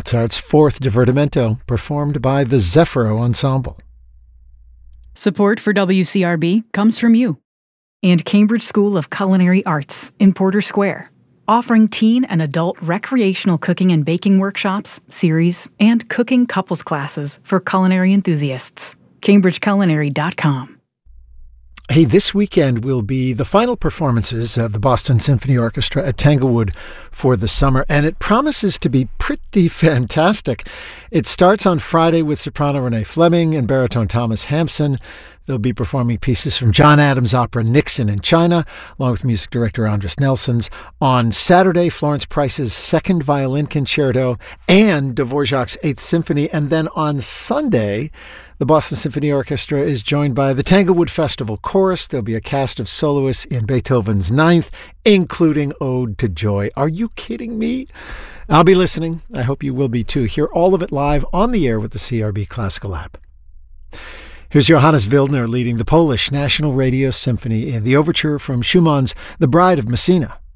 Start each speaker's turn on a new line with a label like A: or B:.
A: Mozart's Fourth Divertimento, performed by the Zeffiro Ensemble.
B: Support for WCRB comes from you and Cambridge School of Culinary Arts in Porter Square, offering teen and adult recreational cooking and baking workshops, series, and cooking couples classes for culinary enthusiasts. CambridgeCulinary.com.
A: Hey, this weekend will be the final performances of the Boston Symphony Orchestra at Tanglewood for the summer, and it promises to be pretty fantastic. It starts on Friday with soprano Renee Fleming and baritone Thomas Hampson. They'll be performing pieces from John Adams' opera Nixon in China, along with music director Andras Nelson's. On Saturday, Florence Price's Second Violin Concerto and Dvorak's Eighth Symphony. And then on Sunday, the Boston Symphony Orchestra is joined by the Tanglewood Festival Chorus. There'll be a cast of soloists in Beethoven's Ninth, including Ode to Joy. Are you kidding me? I'll be listening. I hope you will be too. Hear all of it live on the air with the CRB Classical app. Here's Johannes Wildner leading the Polish National Radio Symphony in the overture from Schumann's The Bride of Messina.